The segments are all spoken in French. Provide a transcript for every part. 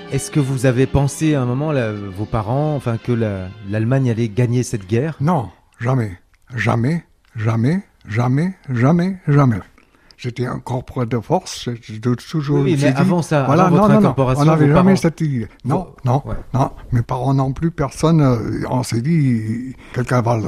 Est-ce que vous avez pensé à un moment, là, vos parents, enfin, que l'Allemagne allait gagner cette guerre? Non, jamais. Jamais, jamais, jamais, jamais, jamais. J'étais incorporé de force, j'ai toujours... Oui, mais dit, avant ça, voilà, avant votre incorporation, on n'avait vos jamais parents... cette idée. Non, Ouais. non, mes parents non plus, personne, on s'est dit, quelqu'un va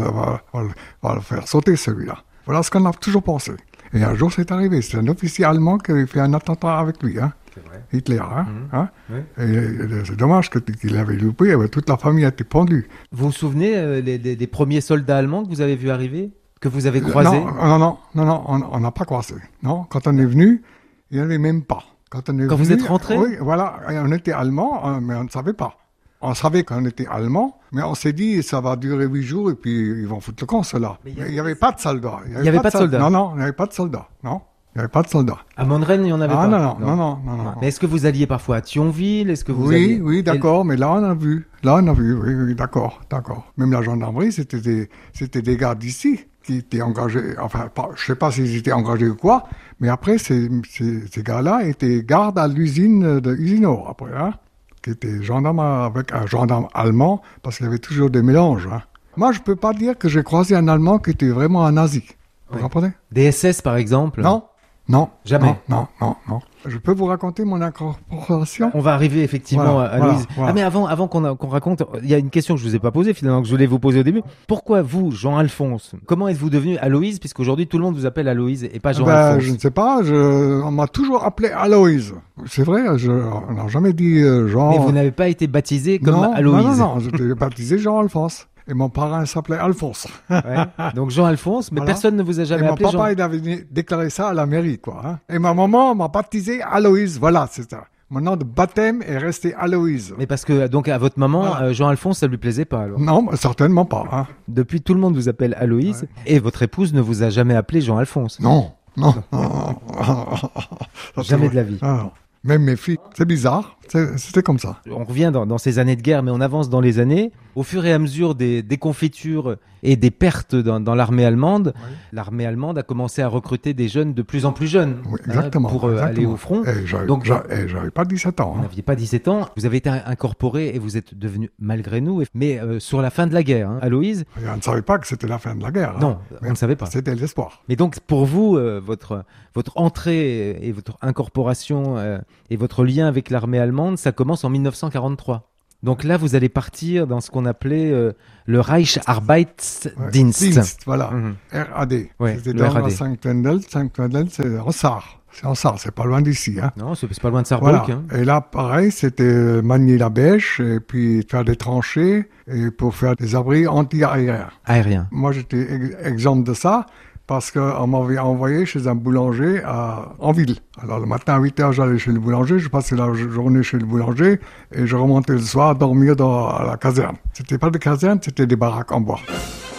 le faire sauter celui-là. Voilà ce qu'on a toujours pensé. Et un jour, c'est arrivé, c'est un officier allemand qui avait fait un attentat avec lui, hein. C'est vrai. Hitler, hein, hein. Oui. Et c'est dommage qu'il avait loupé, toute la famille a été pendue. Vous vous souvenez des premiers soldats allemands que vous avez vus arriver? Que vous avez croisés? Non, on n'a pas croisé. Non, quand on est venu, il n'y en avait même pas. Quand vous êtes rentré? Oui, voilà, on était allemands, mais on ne savait pas. On savait qu'on était allemands, mais on s'est dit, ça va durer 8 jours et puis ils vont foutre le camp, ceux-là. Mais il n'y avait pas de soldats. Il n'y avait pas de soldats? Non, il n'y avait pas de soldats. Non, il n'y avait pas de soldats. À Mondren, il n'y en avait pas? Non. Mais est-ce que vous alliez parfois à Thionville? Est-ce que vous alliez... Oui, d'accord, mais là on a vu. Oui, d'accord. Même la gendarmerie, c'était des gars d'ici qui étaient engagés, enfin, je ne sais pas s'ils étaient engagés ou quoi, mais après, ces gars-là étaient gardes à l'usine de Usinor, après, hein, qui était gendarme avec un gendarme allemand, parce qu'il y avait toujours des mélanges. Hein. Moi, je ne peux pas dire que j'ai croisé un Allemand qui était vraiment un nazi. Vous comprenez? Des SS, par exemple? Non. Jamais. Non. Je peux vous raconter mon incorporation? On va arriver effectivement à Aloïse. Voilà. Ah, mais avant qu'on raconte, il y a une question que je vous ai pas posée finalement, que je voulais vous poser au début. Pourquoi vous, Jean-Alphonse, comment êtes-vous devenu Aloïse, puisqu'aujourd'hui tout le monde vous appelle Aloïse et pas Jean-Alphonse? Je ne sais pas, on m'a toujours appelé Aloïse. C'est vrai, on n'a jamais dit Jean... Mais vous n'avez pas été baptisé comme Aloïse? Non, j'étais baptisé Jean-Alphonse. Et mon parrain s'appelait Alphonse. Ouais. Donc Jean-Alphonse, mais personne ne vous a jamais appelé Jean. Et mon papa, il avait déclaré ça à la mairie, quoi. Hein. Et ma maman m'a baptisé Aloïse. Voilà, c'est ça. Mon nom de baptême est resté Aloïse. Mais parce que, donc, à votre maman, Jean-Alphonse, ça lui plaisait pas, alors? Non, certainement pas. Hein. Depuis, tout le monde vous appelle Aloïse. Ouais. Et votre épouse ne vous a jamais appelé Jean-Alphonse? Non. Jamais de la vie. Non. Même mes filles, c'est bizarre, c'était comme ça. On revient dans ces années de guerre, mais on avance dans les années. Au fur et à mesure des déconfitures et des pertes dans l'armée allemande, l'armée allemande a commencé à recruter des jeunes de plus en plus jeunes pour aller au front. Donc, j'avais pas 17 ans. Vous n'aviez pas 17 ans, vous avez été incorporé et vous êtes devenu, malgré nous, mais sur la fin de la guerre, hein, Aloïse. On ne savait pas que c'était la fin de la guerre. Non, on ne savait pas. C'était l'espoir. Mais donc, pour vous, votre entrée et votre incorporation et votre lien avec l'armée allemande, ça commence en 1943. Donc là, vous allez partir dans ce qu'on appelait le Reich Arbeitsdienst. Voilà, RAD. Ouais, c'était le dans RAD. la Saint-Wendel, c'est en Sarre. C'est en Sarre, c'est pas loin d'ici. Hein. Non, c'est pas loin de Sarrebruck. Voilà. Hein. Et là, pareil, c'était manier la bêche et puis faire des tranchées et pour faire des abris anti-aériens. Moi, j'étais exemple de ça. Parce qu'on m'avait envoyé chez un boulanger en ville. Alors le matin à 8h, j'allais chez le boulanger, je passais la journée chez le boulanger et je remontais le soir dormir à la caserne. C'était pas des casernes, c'était des baraques en bois.